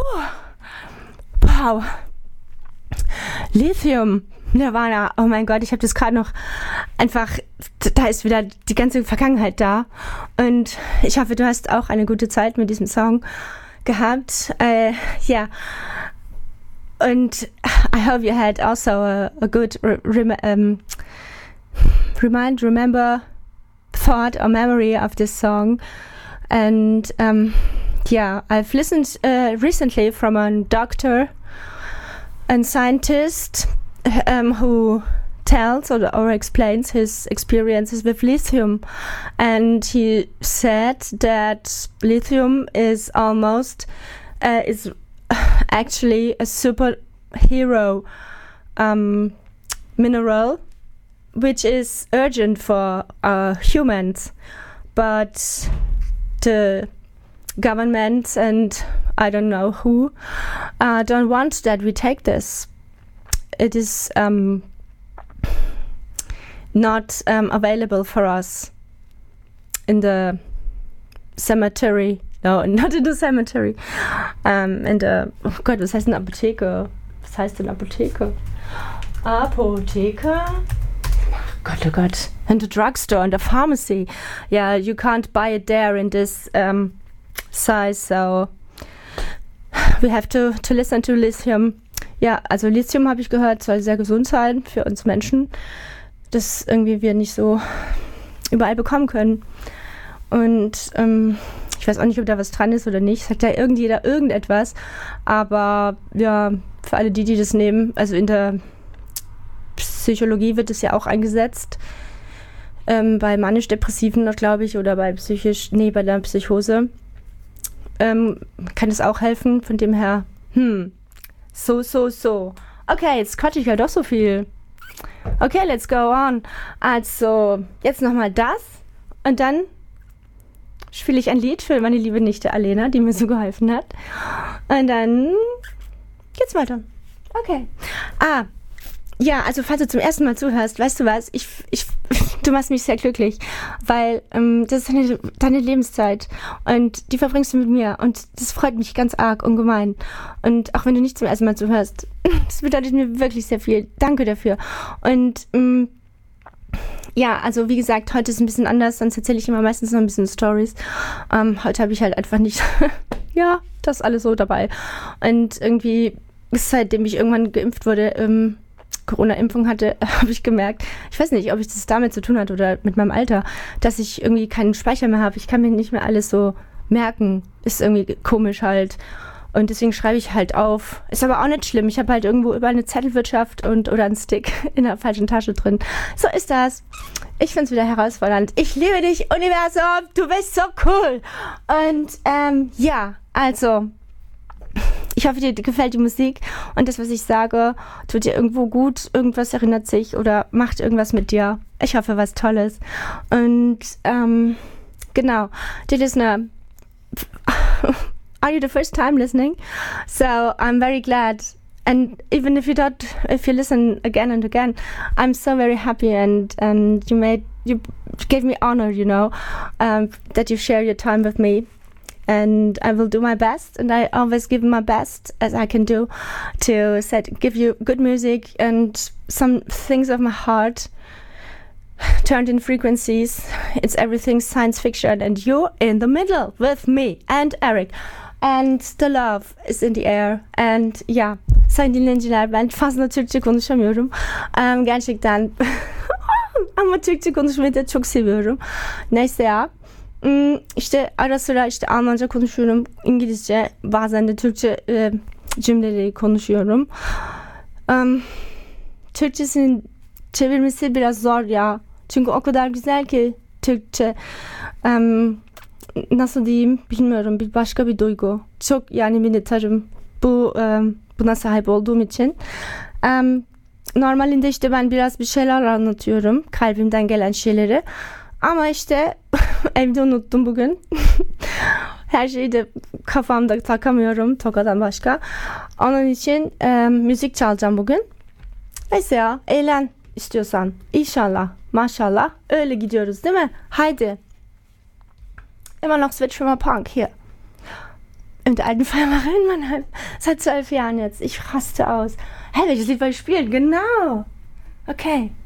Wow. Lithium. Nirvana. Oh mein Gott, ich habe das gerade noch einfach, da ist wieder die ganze Vergangenheit da. Und ich hoffe, du hast auch eine gute Zeit mit diesem Song gehabt. Ja. Und I hope you had also a good remember thought or memory of this song. And yeah, I've listened recently from a doctor and scientist who tells or explains his experiences with lithium, and he said that lithium is almost is actually a superhero mineral, which is urgent for humans, but the government and I don't know who don't want that we take this. It is not available for us in the cemetery. No, not in the cemetery. In the, oh Gott, was heißt denn Apotheke? Was heißt denn Apotheke? Apotheke? Oh Gott. In the drugstore, in the pharmacy. Yeah, you can't buy it there in this size, so we have to listen to lithium. Ja, also Lithium habe ich gehört, soll sehr gesund sein für uns Menschen, das irgendwie wir nicht so überall bekommen können. Und ich weiß auch nicht, ob da was dran ist oder nicht. Sagt ja jeder irgendetwas. Aber ja, für alle die das nehmen, also in der Psychologie wird es ja auch eingesetzt. Bei manisch-depressiven, glaube ich, oder bei bei der Psychose. Kann es auch helfen, von dem her, so. Okay, jetzt quatsche ich ja doch so viel. Okay, let's go on. Also, jetzt nochmal das und dann spiele ich ein Lied für meine liebe Nichte Alena, die mir so geholfen hat. Und dann geht's weiter. Okay. Ja, also falls du zum ersten Mal zuhörst, weißt du was, du machst mich sehr glücklich, weil das ist deine Lebenszeit und die verbringst du mit mir und das freut mich ganz arg, ungemein. Und auch wenn du nicht zum ersten Mal zuhörst, das bedeutet mir wirklich sehr viel. Danke dafür. Und ja, also wie gesagt, heute ist ein bisschen anders, sonst erzähle ich immer meistens noch ein bisschen Stories. Heute habe ich halt einfach nicht, ja, das alles so dabei. Und irgendwie, seitdem ich irgendwann geimpft wurde, Corona-Impfung hatte, habe ich gemerkt, ich weiß nicht, ob ich das damit zu tun hat oder mit meinem Alter, dass ich irgendwie keinen Speicher mehr habe. Ich kann mir nicht mehr alles so merken. Ist irgendwie komisch halt. Und deswegen schreibe ich halt auf. Ist aber auch nicht schlimm. Ich habe halt irgendwo über eine Zettelwirtschaft oder einen Stick in der falschen Tasche drin. So ist das. Ich finde es wieder herausfordernd. Ich liebe dich, Universum. Du bist so cool. Und ja, also ich hoffe, dir gefällt die Musik und das, was ich sage, tut dir irgendwo gut, irgendwas erinnert sich oder macht irgendwas mit dir. Ich hoffe, was Tolles. Und genau, dear listener, are you the first time listening? So I'm very glad. And even if you listen again and again, I'm so very happy and you gave me honor, that you share your time with me. And I will do my best, and I always give my best as I can do to give you good music and some things of my heart turned in frequencies. It's everything science fiction, and you're in the middle with me and Eric. And the love is in the air. And yeah, sayın dinleyiciler, ben fazla Türkçe konuşamıyorum. Gerçekten ama Türkçe konuşmayı da çok seviyorum. Neyse ya. İşte ara sıra Almanca konuşuyorum, İngilizce, bazen de Türkçe cümleleri konuşuyorum. Türkçesinin çevirmesi biraz zor ya. Çünkü o kadar güzel ki Türkçe. Nasıl diyeyim bilmiyorum, başka bir duygu. Çok minnettarım buna sahip olduğum için. Normalinde ben biraz bir şeyler anlatıyorum, kalbimden gelen şeyleri. Ama evde unuttum bugün. Her şeyi de kafamda takamıyorum tokadan başka. Onun için müzik çalacağım bugün. Neyse ya, eğlen istiyorsan. İnşallah, maşallah. Öyle gidiyoruz değil mi? Haydi. Immer noch Switch für mal Punk, hier. in der alten Feuerwache in Mannheim. Seit 12 Jahren jetzt. Ich raste aus. Hä, welches Lied wollte ich spielen? Genau. Okay.